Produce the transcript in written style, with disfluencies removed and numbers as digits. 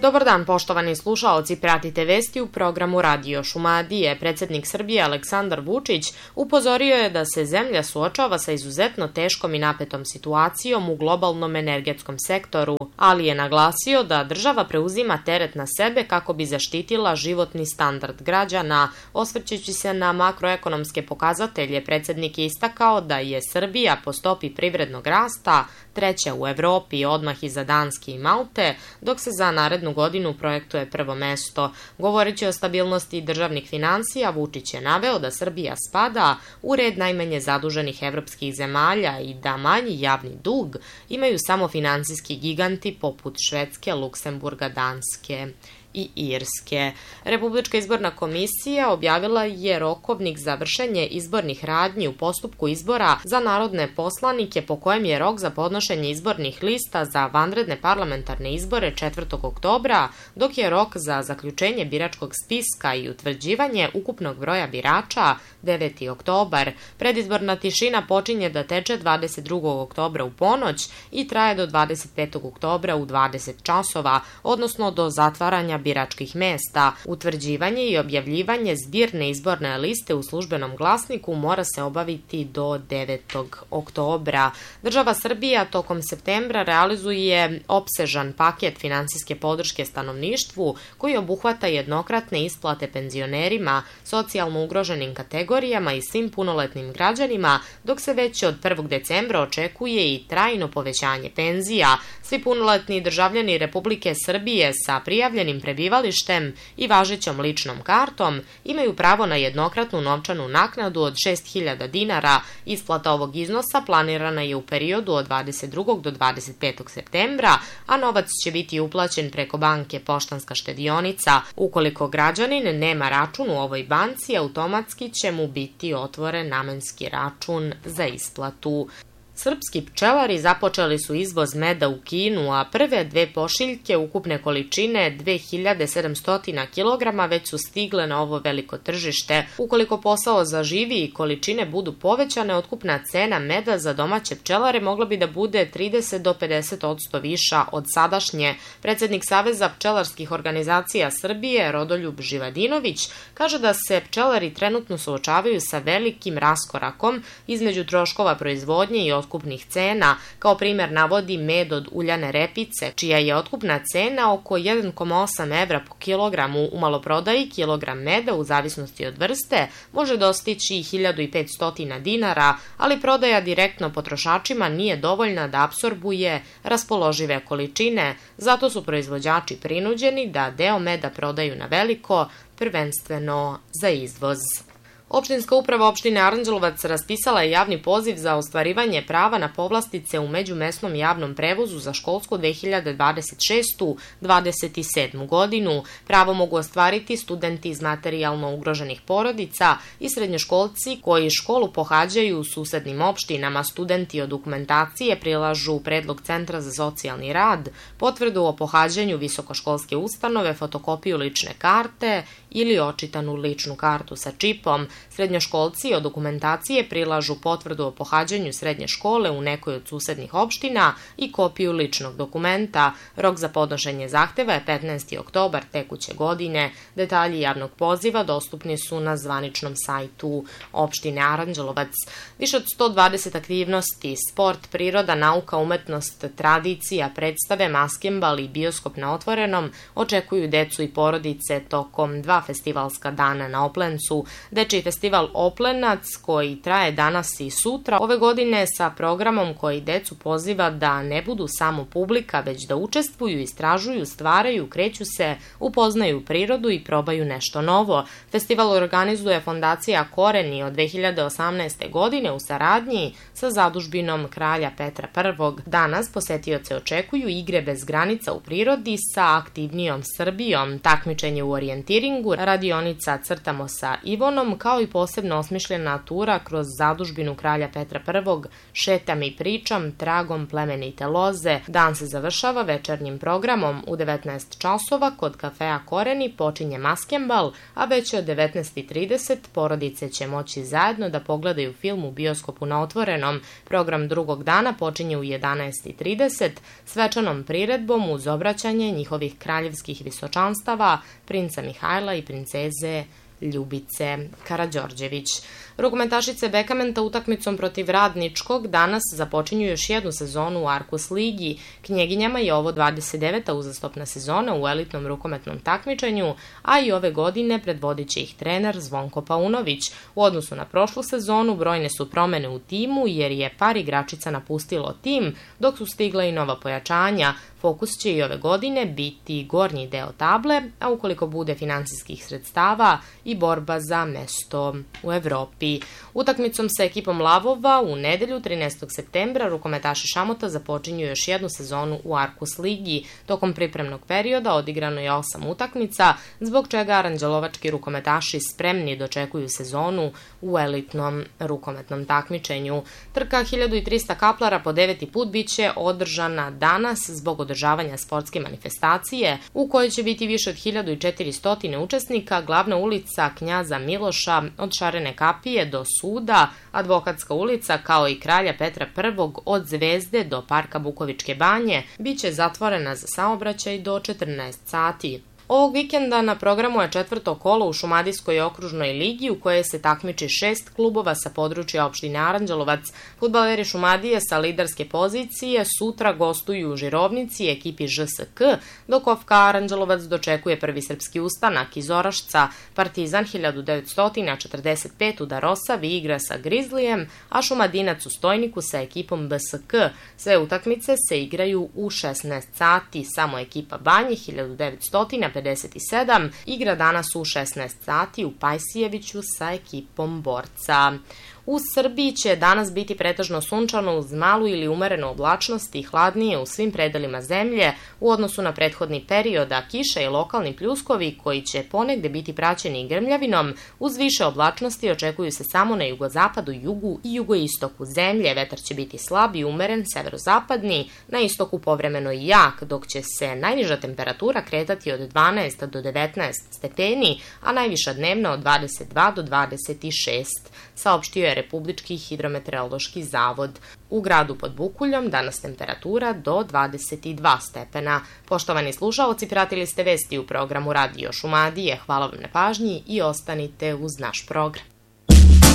Dobar dan, poštovani slušaoci, pratite vesti u programu Radio Šumadije. Predsednik Srbije Aleksandar Vučić upozorio je da se zemlja suočava sa izuzetno teškom i napetom situacijom u globalnom energetskom sektoru, ali je naglasio da država preuzima teret na sebe kako bi zaštitila životni standard građana. Osvrćući se na makroekonomske pokazatelje, predsednik je istakao da je Srbija po stopi privrednog rasta treća u Evropi, odmah iza Danske i Malte, dok se za narednu godinu projektuje prvo mesto. Govoreći o stabilnosti državnih finansija, Vučić je naveo da Srbija spada u red najmanje zaduženih evropskih zemalja i da manji javni dug imaju samo finansijski giganti poput Švedske, Luksemburga, Danske i Irske. Republička izborna komisija objavila je rokovnik za vršenje izbornih radnji u postupku izbora za narodne poslanike, po kojem je rok za podnošenje izbornih lista za vanredne parlamentarne izbore 4. oktobra, dok je rok za zaključenje biračkog spiska i utvrđivanje ukupnog broja birača 9. oktobar. Predizborna tišina počinje da teče 22. oktobra u ponoć i traje do 25. oktobra u 20 časova, odnosno do zatvaranja biračkih mesta. Utvrđivanje i objavljivanje zbirne izborne liste u službenom glasniku mora se obaviti do 9. oktobra. Država Srbija tokom septembra realizuje opsežan paket finansijske podrške stanovništvu koji obuhvata jednokratne isplate penzionerima, socijalno ugroženim kategorijama i svim punoletnim građanima, dok se već od 1. decembra očekuje i trajno povećanje penzija. Svi punoletni državljani Republike Srbije sa prijavljenim prebivalištem i važećom ličnom kartom imaju pravo na jednokratnu novčanu naknadu od 6.000 dinara. Isplata ovog iznosa planirana je u periodu od 22. do 25. septembra, a novac će biti uplaćen preko banke Poštanska štedionica. Ukoliko građanin nema račun u ovoj banci, automatski će mu biti otvoren namenski račun za isplatu. Srpski pčelari započeli su izvoz meda u Kinu, a prve dve pošiljke ukupne količine 2700 kg već su stigle na ovo veliko tržište. Ukoliko posao zaživi i količine budu povećane, otkupna cena meda za domaće pčelare mogla bi da bude 30 do 50% viša od sadašnje. Predsednik Saveza pčelarskih organizacija Srbije, Rodoljub Živadinović, kaže da se pčelari trenutno suočavaju sa velikim raskorakom između troškova proizvodnje i otkupnih cena. Kao primer navodi med od uljane repice, čija je otkupna cena oko 1,8 evra po kilogramu. U maloprodaji kilogram meda, u zavisnosti od vrste, može dostići 1500 dinara, ali prodaja direktno potrošačima nije dovoljna da apsorbuje raspoložive količine, zato su proizvođači prinuđeni da deo meda prodaju na veliko, prvenstveno za izvoz. Opštinska uprava opštine Aranđelovac raspisala je javni poziv za ostvarivanje prava na povlastice u međumesnom javnom prevozu za školsku 2026-27. godinu. Pravo mogu ostvariti studenti iz materijalno ugroženih porodica i srednjoškolci koji školu pohađaju u susednim opštinama. Studenti od dokumentacije prilažu predlog Centra za socijalni rad, potvrdu o pohađanju visokoškolske ustanove, fotokopiju lične karte ili očitanu ličnu kartu sa čipom. Srednjoškolci od dokumentacije prilažu potvrdu o pohađanju srednje škole u nekoj od susednih opština i kopiju ličnog dokumenta. Rok za podnošenje zahteva je 15. oktobar tekuće godine. Detalji javnog poziva dostupni su na zvaničnom sajtu opštine Aranđelovac. Više od 120 aktivnosti, sport, priroda, nauka, umetnost, tradicija, predstave, maskembal i bioskop na otvorenom očekuju decu i porodice tokom dva festivalska dana na Oplencu. Dečiji festival Oplenac, koji traje danas i sutra, ove godine sa programom koji decu poziva da ne budu samo publika, već da učestvuju, istražuju, stvaraju, kreću se, upoznaju prirodu i probaju nešto novo. Festival organizuje fondacija Koreni od 2018. godine u saradnji sa zadužbinom kralja Petra I. Danas posetioce očekuju igre bez granica u prirodi sa aktivnijom Srbijom, takmičenje u orijentiringu, radionica Crtamo sa Ivonom, kao kao i posebno osmišljena tura kroz zadužbinu kralja Petra I, šetam i pričam, tragom plemenite loze. Dan se završava večernjim programom. U 19 časova kod kafea Koreni počinje maskembal, a već od 19:30 porodice će moći zajedno da pogledaju film u bioskopu na otvorenom. Program drugog dana počinje u 11:30 svečanom priredbom uz obraćanje njihovih kraljevskih visočanstava, princa Mihajla i princeze Ljubice Karađorđević. Rukometašice Bekamenta utakmicom protiv Radničkog danas započinju još jednu sezonu u Arkus ligi. Knjeginjama je ovo 29. uzastopna sezona u elitnom rukometnom takmičenju, a i ove godine predvodit će ih trener Zvonko Paunović. U odnosu na prošlu sezonu brojne su promene u timu jer je par igračica napustilo tim, dok su stigla i nova pojačanja. Fokus će i ove godine biti gornji deo table, a ukoliko bude finansijskih sredstava i borba za mesto u Evropi. Utakmicom sa ekipom Lavova u nedelju 13. septembra rukometaši Šamota započinju još jednu sezonu u Arkus ligi. Tokom pripremnog perioda odigrano je 8 utakmica, zbog čega aranđelovački rukometaši spremni dočekuju sezonu u elitnom rukometnom takmičenju. Trka 1300 kaplara po 9. put biće održana danas zbog održavanja sportske manifestacije u kojoj će biti više od 1400 učesnika. Glavna ulica Knjaza Miloša od Šarene kapije do suda, Advokatska ulica kao i kralja Petra I od Zvezde do parka Bukovičke banje biće zatvorena za saobraćaj do 14 sati. Ovog vikenda na programu je 4. kolo u Šumadijskoj okružnoj ligi u kojoj se takmiči 6 klubova sa područja opštine Aranđelovac. Fudbaleri Šumadije sa liderske pozicije sutra gostuju u Žirovnici ekipi ŽSK, dok OFK Aranđelovac dočekuje Prvi srpski ustanak iz Orašca. Partizan 1945 u Darosavi igra sa Grizlijem, a Šumadinac u Stojniku sa ekipom BSK. Sve utakmice se igraju u 16 sati. Samo ekipa Banje 1957 igra danas u 16 sati u Pajsijeviću sa ekipom Borca. U Srbiji će danas biti pretežno sunčano uz malu ili umerenu oblačnost i hladnije u svim predelima zemlje u odnosu na prethodni period, a kiša i lokalni pljuskovi koji će ponegde biti praćeni grmljavinom uz više oblačnosti očekuju se samo na jugozapadu, jugu i jugoistoku zemlje. Vetar će biti slab i umeren severozapadni, na istoku povremeno i jak, dok će se najniža temperatura kretati od 12 do 19 stepeni, a najviša dnevna od 22 do 26, saopštio je Republički hidrometeorološki zavod. U gradu pod Bukuljom danas temperatura do 22 stepena. Poštovani slušaoci, pratili ste vesti u programu Radio Šumadije. Hvala vam na pažnji i ostanite uz naš program.